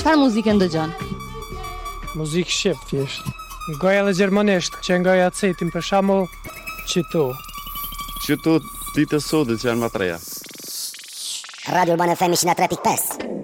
Çfarë muzikë ndëgjon? Muzikë shqip thjesht. Goja edhe gjermanisht, që ngoja acetin për shembull qytu. Qytu ditë sotit që janë më të reja. Radio Urbana FM 103.5.